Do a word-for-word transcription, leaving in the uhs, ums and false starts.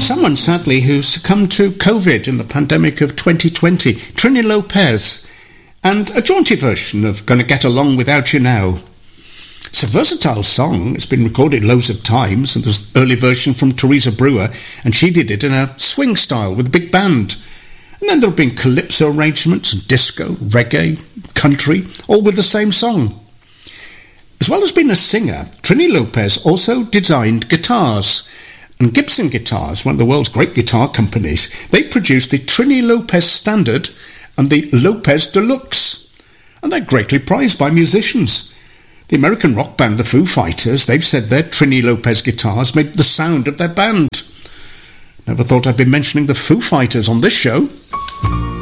someone, sadly, who succumbed to COVID in the pandemic of twenty twenty, Trini Lopez, and a jaunty version of Gonna Get Along Without You Now. It's a versatile song. It's been recorded loads of times, and there's an early version from Teresa Brewer, and she did it in a swing style with a big band. And then there have been calypso arrangements, and disco, reggae, country, all with the same song. As well as being a singer, Trini Lopez also designed guitars. And Gibson Guitars, one of the world's great guitar companies, they produced the Trini Lopez Standard and the Lopez Deluxe. And they're greatly prized by musicians. The American rock band, the Foo Fighters, they've said their Trini Lopez guitars made the sound of their band. Never thought I'd be mentioning the Foo Fighters on this show.